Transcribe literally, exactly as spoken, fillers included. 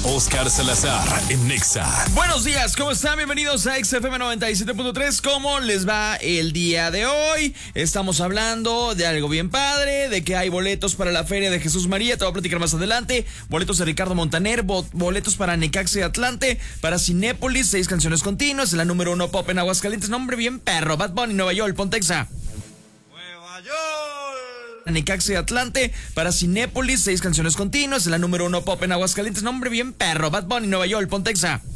Oscar Salazar en Nexa. Buenos días, ¿cómo están? Bienvenidos a X F M noventa y siete punto tres. ¿Cómo les va el día de hoy? Estamos hablando de algo bien padre, de que hay boletos para la Feria de Jesús María, te voy a platicar más adelante. Boletos de Ricardo Montaner, bo- boletos para Necaxa y Atlante, para Cinépolis, seis canciones continuas, la número uno pop en Aguascalientes, nombre bien perro, Bad Bunny, Nueva York, Pontexa. Nueva York. Necaxa y Atlante, para Cinépolis, seis canciones continuas, la número uno pop en Aguascalientes, nombre bien perro, Bad Bunny, Nueva York, Pontexa.